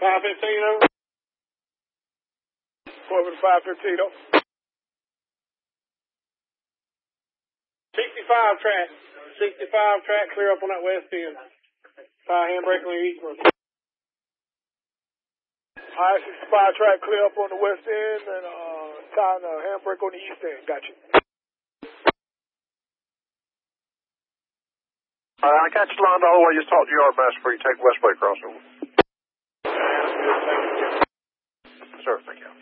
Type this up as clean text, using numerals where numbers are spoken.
515 over. Corbin 515 over. 65 track. 65 track, clear up on that west end. Tire handbrake on the east one. Alright, 65 track, clear up on the west end, and tire and handbrake on the east end. Gotcha. I got you lined all the way. Just talk to Yard Master before you take Westway crossover. Thank you. Sir, thank you.